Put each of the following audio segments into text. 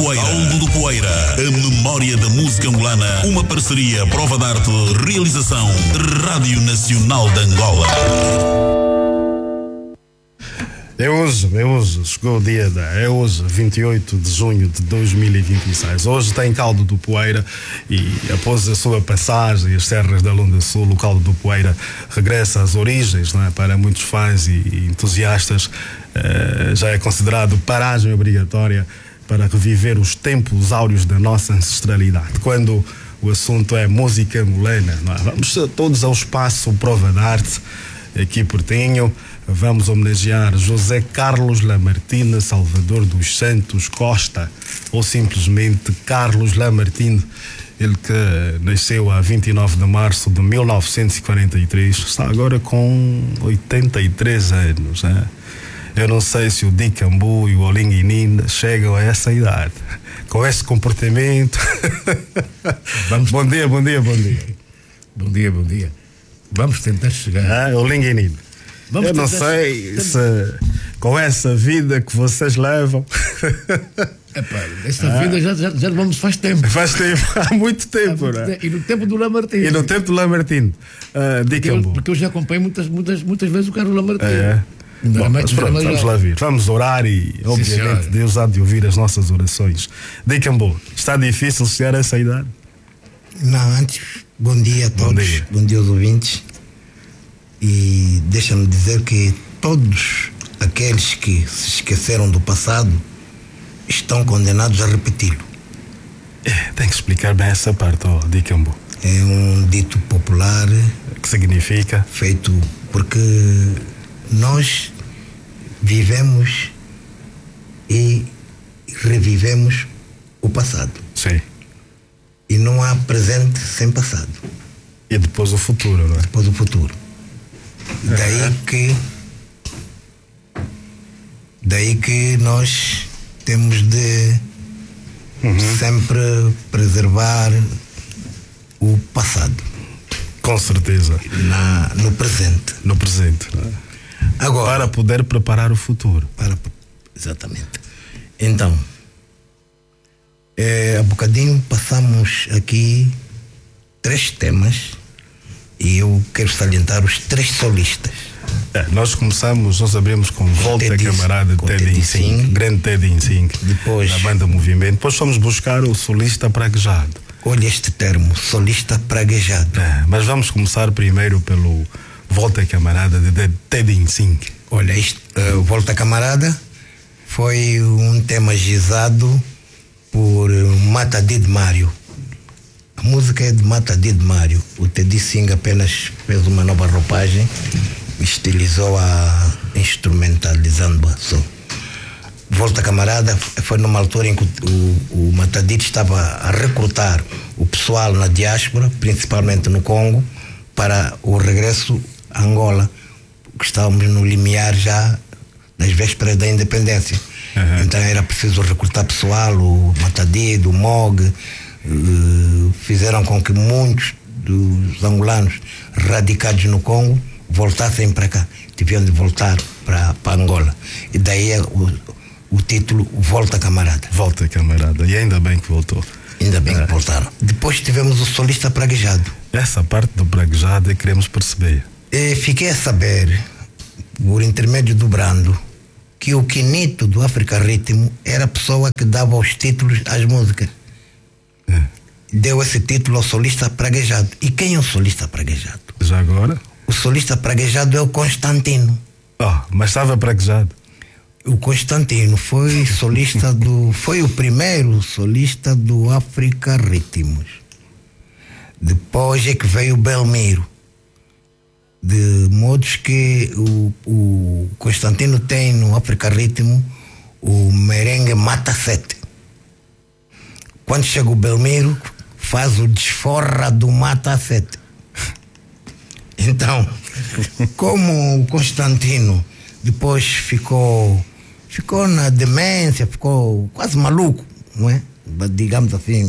Poeira. Caldo do Poeira. A memória da música angolana. Uma parceria Prova d'Arte. Realização Rádio Nacional de Angola. É hoje, chegou o dia é hoje, 28 de junho de 2026. Hoje tem Caldo do Poeira e após a sua passagem às terras da Lunda Sul, o Caldo do Poeira regressa às origens, não é? Para muitos fãs e entusiastas, já é considerado paragem obrigatória para reviver os tempos áureos da nossa ancestralidade. Quando o assunto é música angolana, não é? Vamos todos ao espaço Prova d'Arte, aqui pertinho. Vamos homenagear José Carlos Lamartine Salvador dos Santos Costa, ou simplesmente Carlos Lamartine, ele que nasceu a 29 de março de 1943, está agora com 83 anos. Né? Eu não sei se o Dicambu e o Olinguinina chegam a essa idade, com esse comportamento. Bom dia. Bom dia. Vamos tentar chegar. Olinguinina. Eu não sei se com essa vida que vocês levam. Essa vida já levamos faz tempo. Há muito tempo, né? E no tempo do Lamartine. Porque eu já acompanhei muitas vezes o Carlos Lamartine. Vamos lá vir. Vamos orar e, obviamente, Deus há de ouvir as nossas orações. Dicambu, está difícil chegar a essa idade? Não, antes, bom dia a todos. Bom dia aos ouvintes. E deixa-me dizer que todos aqueles que se esqueceram do passado estão condenados a repeti-lo. Tem que explicar bem essa parte, Dicambu. É um dito popular. Que significa? Feito porque nós vivemos e revivemos o passado. Sim. E não há presente sem passado. E depois o futuro, não é? Depois o futuro. Daí que nós temos de sempre preservar o passado. Com certeza. No presente. No presente. Agora, para poder preparar o futuro. Exatamente. Então, há bocadinho passamos aqui 3 temas. E eu quero salientar os 3 solistas. Nós abrimos com Volta Camarada de Teddy Insing, grande Teddy Insing, depois, da banda Movimento. Depois fomos buscar o solista praguejado. Olha este termo, solista praguejado. Mas vamos começar primeiro pelo Volta Camarada de Teddy Insing. Olha, Volta Camarada foi um tema gizado por Matadi de Mário. A música é de Matadi de Mário. O Teddy Singh apenas fez uma nova roupagem, estilizou-a instrumentalizando-a só. Volta Camarada foi numa altura em que o Matadi estava a recrutar o pessoal na diáspora, principalmente no Congo, para o regresso a Angola, que estávamos no limiar já nas vésperas da independência. Então era preciso recrutar pessoal, o Matadi, do MOG, fizeram com que muitos dos angolanos radicados no Congo voltassem para cá, tiveram de voltar para Angola, e daí o título Volta Camarada. Volta Camarada, e ainda bem que voltou. Ainda bem que voltaram. Depois tivemos o solista praguejado. Essa parte do praguejado é que queremos perceber. Fiquei a saber, por intermédio do Brando, que o Quinito do África Ritmo era a pessoa que dava os títulos às músicas. Deu esse título ao solista praguejado. E quem é o solista praguejado? Já agora? O solista praguejado é o Constantino. Mas estava praguejado. O Constantino foi solista foi o primeiro solista do África Ritmos. Depois é que veio o Belmiro. De modos que o Constantino tem no África Ritmo o merengue Mata 7. Quando chega o Belmiro, faz o desforra do Mata 7. Então, como o Constantino depois ficou na demência, ficou quase maluco, não é? Digamos assim.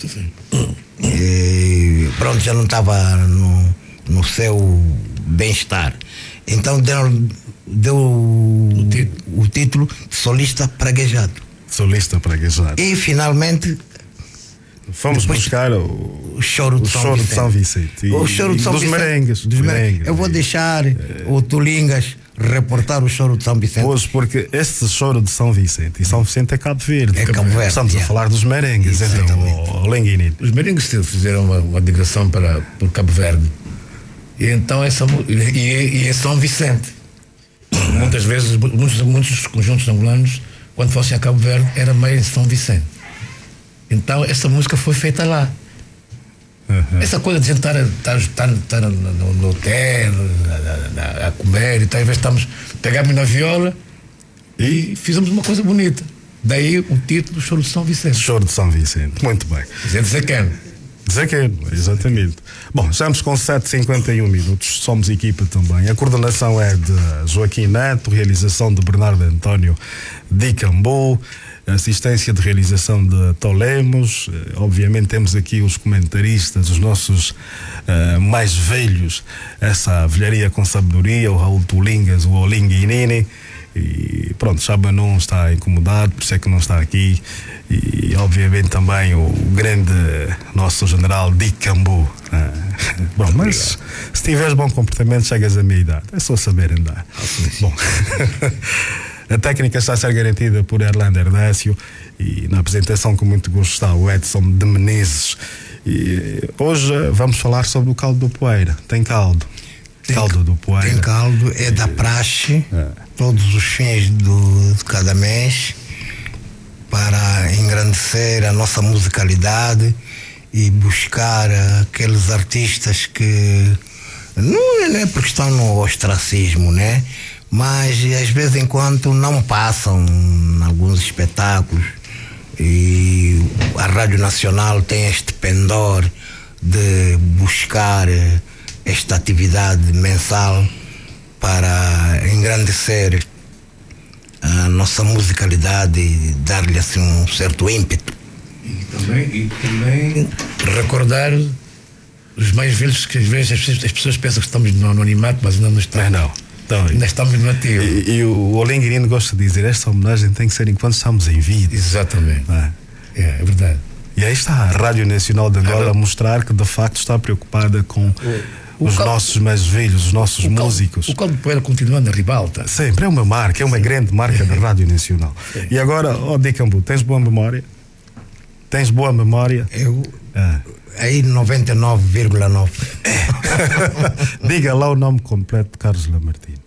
E pronto, já não estava no seu bem-estar. Então deu o título de solista praguejado. Solista praguejado. E finalmente fomos buscar o Choro de São Vicente. O Choro de São Vicente. Dos merengues. Eu vou deixar o Tulingas reportar o Choro de São Vicente. Pois, porque este Choro de São Vicente, e São Vicente é Cabo Verde. É Cabo Verde. Estamos a falar dos merengues, então, o Lenguini. Os merengues fizeram uma digressão por Cabo Verde. E então é São Vicente. Muitas vezes, muitos conjuntos angolanos, quando fossem a Cabo Verde, era meio em São Vicente. Então essa música foi feita lá. Essa coisa de a gente estar no hotel, a comer e tal, às vezes pegamos na viola e fizemos uma coisa bonita. Daí o título Choro de São Vicente. Choro de São Vicente, muito bem. Zequeno, exatamente. Bom, estamos com 7h51 minutos, somos equipa também. A coordenação é de Joaquim Neto, realização de Bernardo António Dicambu, assistência de realização de Tolemos. Obviamente temos aqui os comentaristas, os nossos mais velhos, essa velharia com sabedoria, o Raul Tulingas, o Olinguinini. E pronto, Chabanon está incomodado, por isso é que não está aqui. E obviamente também o grande nosso general Dicambu. Bom, mas se tiveres bom comportamento, chegas à minha idade. É só saber andar. Bom, a técnica está a ser garantida por Erlander Décio e na apresentação com muito gosto está o Edson de Menezes. E hoje vamos falar sobre o caldo do Poeira. Tem caldo? Caldo do Poeira. Tem caldo, é da praxe, todos os fins de cada mês, para engrandecer a nossa musicalidade e buscar aqueles artistas que não é porque estão no ostracismo, né? Mas às vezes em quando não passam em alguns espetáculos, e a Rádio Nacional tem este pendor de buscar esta atividade mensal para engrandecer a nossa musicalidade e dar-lhe assim um certo ímpeto. E também recordar os mais velhos, que às vezes as pessoas pensam que estamos no anonimato, mas ainda não estamos. Não. Então, ainda estamos no ativo. E o Olenguirino gosta de dizer, esta homenagem tem que ser enquanto estamos em vida. Exatamente. É verdade. E aí está a Rádio Nacional de Angola a mostrar que de facto está preocupada com os nossos mais velhos, os nossos músicos. O caldo de Poeira continua na ribalta. Sempre, é uma marca, é uma grande marca da Rádio Nacional. E agora, Dicambu, tens boa memória? Tens boa memória? Eu... Aí 99,9. Diga lá o nome completo de Carlos Lamartine.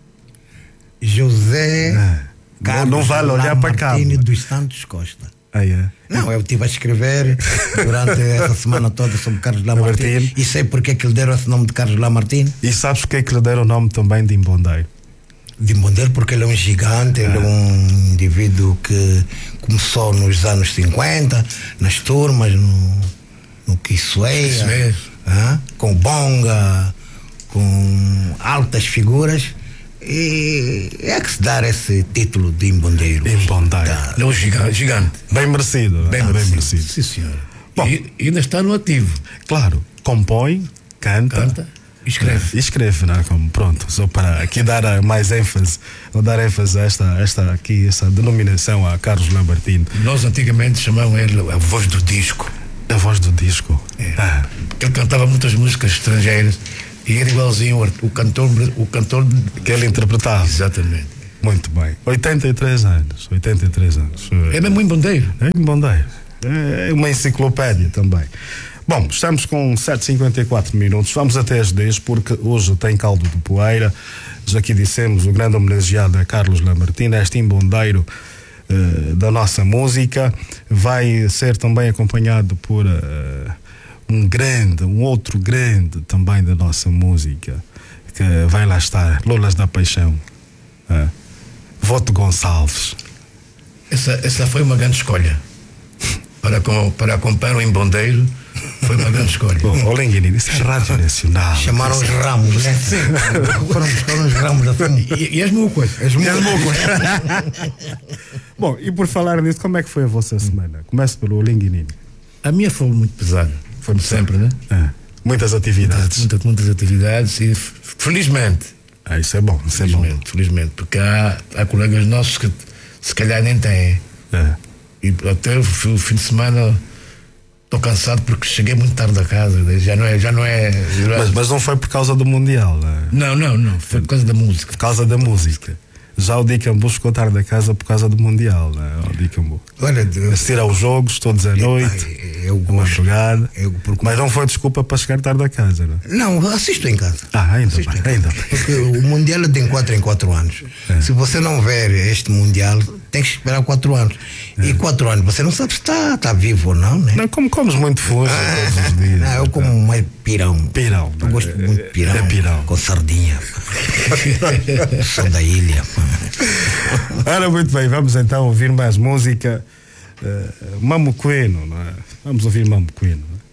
José Carlos não vale olhar para cá. Lamartine dos Santos Costa. Não, eu estive a escrever durante essa semana toda sobre Carlos Lamartine e sei porque é que lhe deram esse nome de Carlos Lamartine. E sabes porque é que lhe deram o nome também de Imbondeiro? De Imbondeiro porque ele é um gigante, ele é um indivíduo que começou nos anos 50, nas turmas, no Quissueia, com bonga, com altas figuras, e é que se dá esse título de Imbondeiro. Ele é um gigante. Bem merecido. Bem merecido. Sim, senhor. Bom, e ainda está no ativo. Claro, compõe, canta e escreve. Escreve, não é? Pronto, só para aqui dar mais ênfase, ou dar ênfase a essa denominação a Carlos Lamartine. Nós antigamente chamavam ele a voz do disco. A voz do disco. Ele cantava muitas músicas estrangeiras e era igualzinho o cantor que ele interpretava. Exatamente. Muito bem. 83 anos. É mesmo Imbondeiro. É Imbondeiro. É uma enciclopédia também. Bom, estamos com 7h54 minutos. Vamos até às 10, porque hoje tem caldo de Poeira. Já aqui dissemos, o grande homenageado é Carlos Lamartine, este Imbondeiro da nossa música. Vai ser também acompanhado por um outro grande também da nossa música, que vai lá estar, Lolas da Paixão, Voto Gonçalves. Essa foi uma grande escolha para acompanhar o Imbondeiro. Foi uma grande escolha. Olenguinini, isso é Rádio Nacional. Chamaram os ramos, né? Sim. Foram os ramos assim. E és boa coisa. Bom, e por falar nisso, como é que foi a vossa semana? Começo pelo Olenguinini. A minha foi muito pesada. Foi sempre, né? Muitas atividades. Muitas atividades e felizmente. Isso é bom, Felizmente, porque há colegas nossos que se calhar nem têm. E até o fim de semana estou cansado porque cheguei muito tarde a casa. Já não é. Mas não foi por causa do Mundial, não é? Não. Foi por causa da música. Por causa da música. Já o Dicambu chegou tarde da casa por causa do Mundial, não é? O Dicambu. Olha, assistir aos jogos todos à noite. Eu gosto. Mas não foi desculpa para chegar tarde a casa, não é? Não, assisto em casa. Ainda bem. Porque o Mundial é de 4 em 4 anos. Se você não ver este Mundial, tem que esperar 4 anos. E 4 anos, você não sabe se está vivo ou não, né? Não, como comes muito fuxa todos os dias. Não, eu como mais pirão. Pirão. Eu gosto muito de pirão. É pirão. Com sardinha. Sou da ilha. Ora, muito bem, vamos então ouvir mais música. Mamoqueno, não é? Vamos ouvir Mamoqueno, não é?